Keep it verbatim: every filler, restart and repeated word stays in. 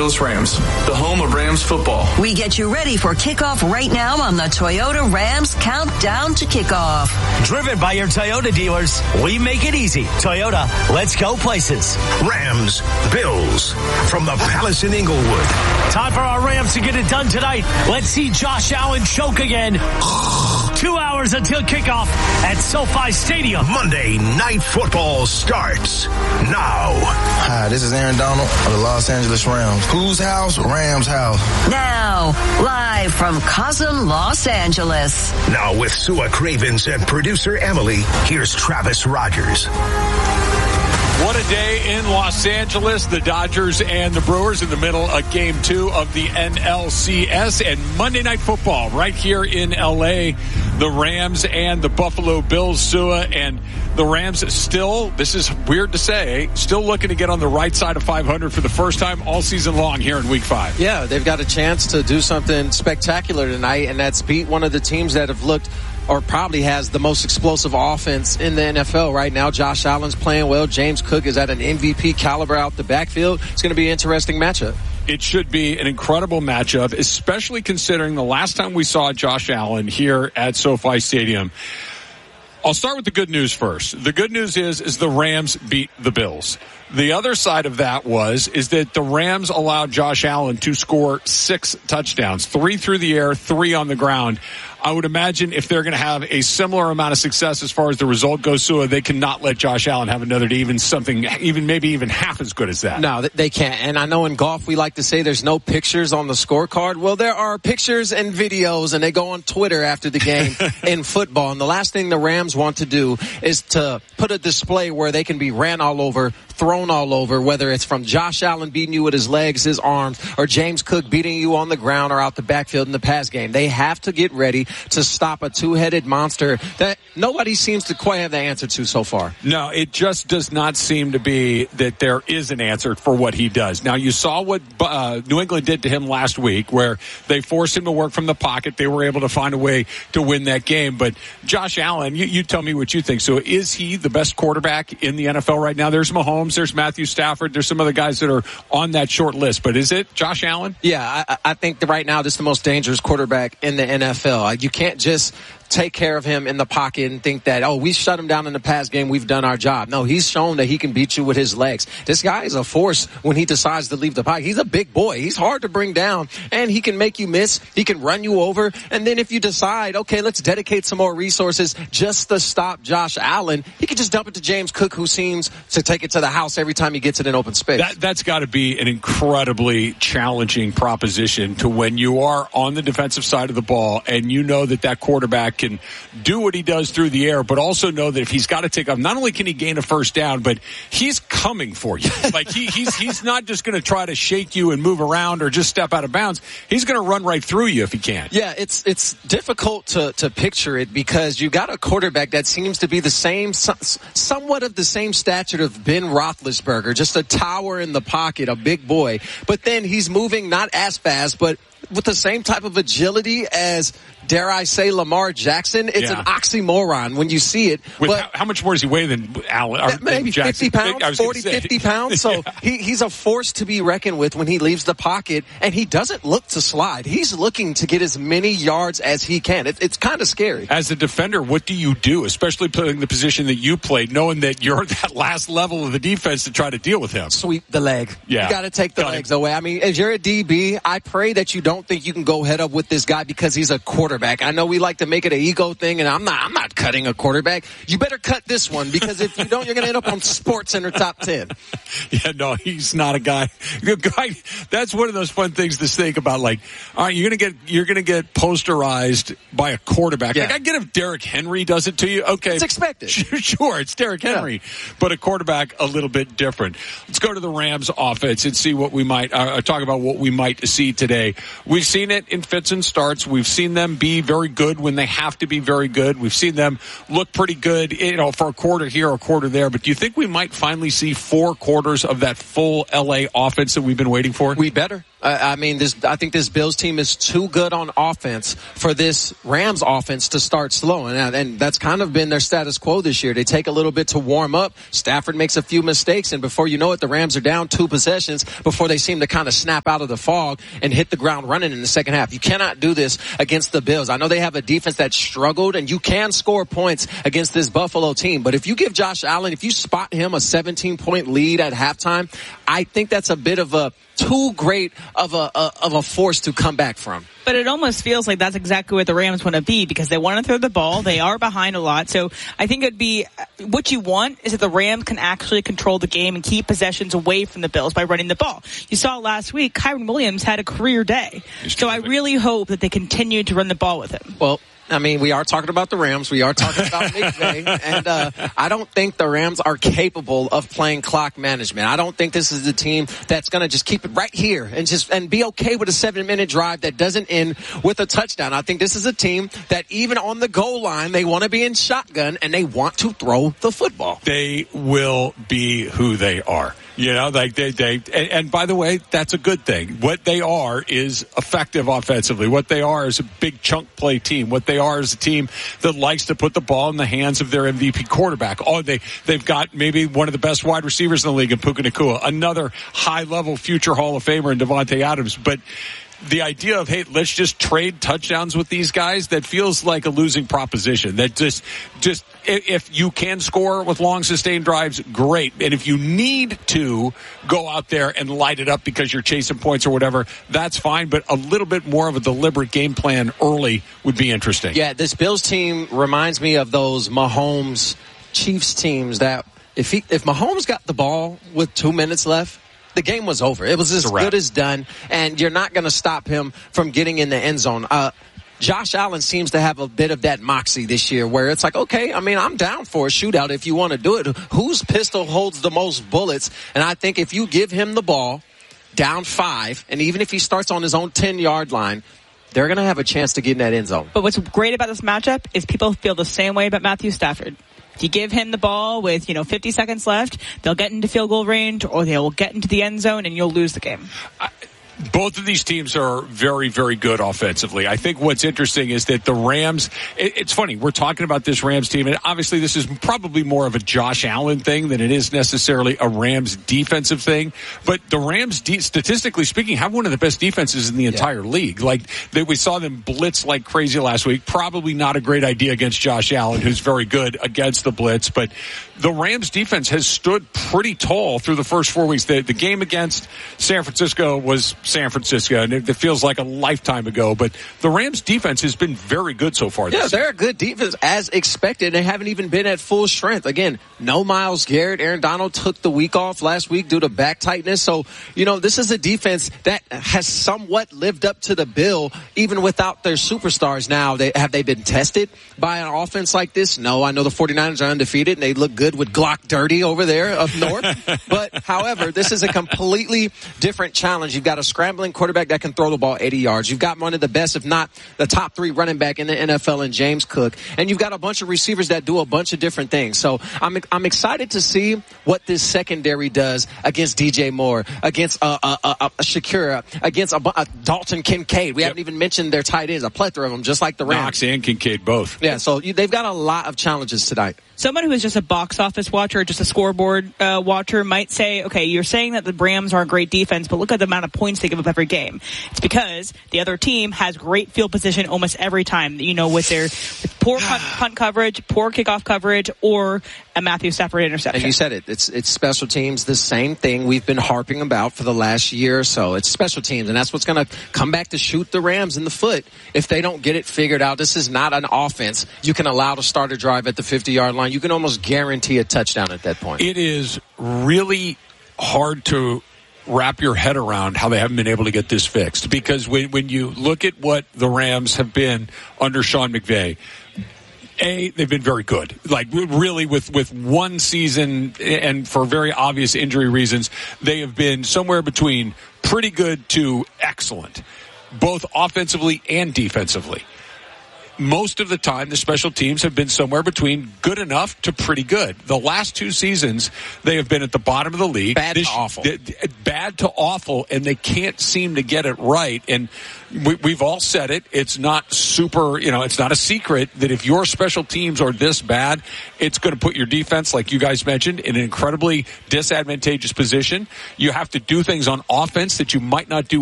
Angeles Rams, the home of Rams football. We get you ready for kickoff right now on the Toyota Rams Countdown to Kickoff. Driven by your Toyota dealers, we make it easy. Toyota, let's go places. Rams, Bills, from the Palace in Inglewood. Time for our Rams to get it done tonight. Let's see Josh Allen choke again. Two hours until kickoff at SoFi Stadium. Monday Night Football starts now. Hi, this is Aaron Donald of the Los Angeles Rams. Whose house? Rams' house. Now, live from Cosm, Los Angeles. Now with Sua Cravens and producer Emily, here's Travis Rogers. What a day in Los Angeles. The Dodgers and the Brewers in the middle of game two of the N L C S, and Monday Night Football right here in L A. The Rams and the Buffalo Bills, Sua, and the Rams still, this is weird to say, still looking to get on the right side of five hundred for the first time all season long here in week five. Yeah, they've got a chance to do something spectacular tonight, and that's beat one of the teams that have looked or probably has the most explosive offense in the N F L right now. Josh Allen's playing well. James Cook is at an M V P caliber out the backfield. It's going to be an interesting matchup. It should be an incredible matchup, especially considering the last time we saw Josh Allen here at SoFi Stadium. I'll start with the good news first. The good news is, is the Rams beat the Bills. The other side of that was, is that the Rams allowed Josh Allen to score six touchdowns, three through the air, three on the ground. I would imagine if they're going to have a similar amount of success as far as the result goes, Sua, they cannot let Josh Allen have another day, even something, even maybe even half as good as that. No, they can't. And I know in golf we like to say there's no pictures on the scorecard. Well, there are pictures and videos, and they go on Twitter after the game in football. And the last thing the Rams want to do is to put a display where they can be ran all over, thrown all over, whether it's from Josh Allen beating you with his legs, his arms, or James Cook beating you on the ground or out the backfield in the pass game. They have to get ready to stop a two-headed monster that nobody seems to quite have the answer to so far. No, it just does not seem to be that there is an answer for what he does. Now, you saw what uh, New England did to him last week, where they forced him to work from the pocket. They were able to find a way to win that game. But Josh Allen, you, you tell me what you think. So is he the best quarterback in the N F L right now? There's Mahomes, there's Matthew Stafford, there's some other guys that are on that short list. But is it Josh Allen? Yeah, I, I think that right now this is the most dangerous quarterback in the N F L. You can't just take care of him in the pocket and think that, oh, we shut him down in the pass game, we've done our job. No, he's shown that he can beat you with his legs. This guy is a force when he decides to leave the pocket. He's a big boy. He's hard to bring down, and he can make you miss. He can run you over. And then if you decide, okay, let's dedicate some more resources just to stop Josh Allen, he can just dump it to James Cook, who seems to take it to the house every time he gets it in open space. That, that's got to be an incredibly challenging proposition to when you are on the defensive side of the ball and you know that that quarterback can do what he does through the air, but also know that if he's got to take off, not only can he gain a first down, but he's coming for you. Like he, he's he's not just going to try to shake you and move around or just step out of bounds. He's going to run right through you if he can. Yeah, it's it's difficult to, to picture it because you got a quarterback that seems to be the same, somewhat of the same stature of Ben Roethlisberger, just a tower in the pocket, a big boy. But then he's moving not as fast, but with the same type of agility as, dare I say, Lamar Jackson. It's yeah. an oxymoron when you see it. With but how, how much more does he weigh than Allen? Or maybe Jackson? fifty pounds, forty, fifty pounds. So yeah. he, he's a force to be reckoned with when he leaves the pocket, and he doesn't look to slide. He's looking to get as many yards as he can. It, it's kind of scary. As a defender, what do you do, especially playing the position that you played, knowing that you're that last level of the defense to try to deal with him? Sweep the leg. Yeah. You got to take the got legs it. away. I mean, as you're a D B, I pray that you don't think you can go head up with this guy because he's a quarterback. I know we like to make it an ego thing, and I'm not I'm not cutting a quarterback. You better cut this one, because if you don't, you're going to end up on SportsCenter top ten. Yeah, no, he's not a guy. A guy. That's one of those fun things to think about. Like, all right, you're going to get you're going to get posterized by a quarterback. Yeah. Like, I get if Derrick Henry does it to you. Okay, it's expected. Sure, it's Derrick Henry, yeah. But a quarterback a little bit different. Let's go to the Rams offense and see what we might uh, talk about. What we might see today. We've seen it in fits and starts. We've seen them be very good when they have to be very good. We've seen them look pretty good, you know, for a quarter here, a quarter there. But do you think we might finally see four quarters of that full L A offense that we've been waiting for? We better. Uh, I mean, this. I think this Bills team is too good on offense for this Rams offense to start slow, and, and that's kind of been their status quo this year. They take a little bit to warm up. Stafford makes a few mistakes, and before you know it, the Rams are down two possessions before they seem to kind of snap out of the fog and hit the ground running in the second half. You cannot do this against the Bills. I know they have a defense that struggled, and you can score points against this Buffalo team, but if you give Josh Allen, if you spot him a seventeen-point lead at halftime, I think that's a bit of a too great of a, a of a force to come back from. But it almost feels like that's exactly what the Rams want to be, because they want to throw the ball. They are behind a lot. So I think it'd be what you want is that the Rams can actually control the game and keep possessions away from the Bills by running the ball. You saw last week, Kyren Williams had a career day. So I really hope that they continue to run the ball with him. Well, I mean, we are talking about the Rams. We are talking about McVay. And uh, I don't think the Rams are capable of playing clock management. I don't think this is a team that's going to just keep it right here and just and be okay with a seven-minute drive that doesn't end with a touchdown. I think this is a team that even on the goal line, they want to be in shotgun and they want to throw the football. They will be who they are. You know, like they, they, and, and by the way, that's a good thing. What they are is effective offensively. What they are is a big chunk play team. What they are is a team that likes to put the ball in the hands of their M V P quarterback. Oh, they, they've got maybe one of the best wide receivers in the league in Puka Nacua, another high level future Hall of Famer in Devontae Adams. But the idea of, hey, let's just trade touchdowns with these guys, that feels like a losing proposition. That just, just, if you can score with long sustained drives, great. And if you need to go out there and light it up because you're chasing points or whatever, that's fine. But a little bit more of a deliberate game plan early would be interesting. Yeah, this Bills team reminds me of those Mahomes Chiefs teams that if he, if Mahomes got the ball with two minutes left, the game was over. It was as good as done, and you're not going to stop him from getting in the end zone. Uh, Josh Allen seems to have a bit of that moxie this year where it's like, okay, I mean, I'm down for a shootout if you want to do it. Whose pistol holds the most bullets? And I think if you give him the ball down five, and even if he starts on his own ten-yard line, they're going to have a chance to get in that end zone. But what's great about this matchup is people feel the same way about Matthew Stafford. If you give him the ball with, you know, fifty seconds left, they'll get into field goal range or they will get into the end zone and you'll lose the game. I- Both of these teams are very, very good offensively. I think what's interesting is that the Rams, it, it's funny, we're talking about this Rams team, and obviously this is probably more of a Josh Allen thing than it is necessarily a Rams defensive thing. But the Rams, de- statistically speaking, have one of the best defenses in the entire yeah. league. Like, they, we saw them blitz like crazy last week. Probably not a great idea against Josh Allen, who's very good against the blitz. But the Rams defense has stood pretty tall through the first four weeks. The, the game against San Francisco was San Francisco, and it feels like a lifetime ago, but the Rams defense has been very good so far this Yeah, they're year. a good defense as expected. They haven't even been at full strength. Again, no Myles Garrett. Aaron Donald took the week off last week due to back tightness. So, you know, this is a defense that has somewhat lived up to the bill, even without their superstars. Now, they, have they been tested by an offense like this? No. I know the 49ers are undefeated, and they look good with Glock Dirty over there up north. But, however, this is a completely different challenge. You've got a scrambling quarterback that can throw the ball eighty yards. You've got one of the best, if not the top three running back in the N F L in James Cook. And you've got a bunch of receivers that do a bunch of different things. So I'm I'm excited to see what this secondary does against D J Moore, against uh, uh, uh, uh, Shakira, against a, uh, Dalton Kincaid. We yep. haven't even mentioned their tight ends, a plethora of them, just like the Rams. Knox and Kincaid both. Yeah, so you, they've got a lot of challenges tonight. Someone who is just a box office watcher, just a scoreboard uh, watcher might say, okay, you're saying that the Rams are a great defense, but look at the amount of points they give up every game. It's because the other team has great field position almost every time, you know, with their with poor punt, punt coverage, poor kickoff coverage, or a Matthew Stafford interception. And you said it. It's it's special teams, the same thing we've been harping about for the last year or so. It's special teams, and that's what's going to come back to shoot the Rams in the foot if they don't get it figured out. This is not an offense you can allow to start a drive at the fifty-yard line. You can almost guarantee a touchdown at that point. It is really hard to wrap your head around how they haven't been able to get this fixed. Because when, when you look at what the Rams have been under Sean McVay, A, they've been very good. Like, really, with, with one season, and for very obvious injury reasons, they have been somewhere between pretty good to excellent, both offensively and defensively. most of the time, the special teams have been somewhere between good enough to pretty good. The last two seasons, they have been at the bottom of the league. Bad this, to awful. Th- bad to awful, and they can't seem to get it right. And we, we've all said it. It's not super, you know, it's not a secret that if your special teams are this bad, it's going to put your defense, like you guys mentioned, in an incredibly disadvantageous position. You have to do things on offense that you might not do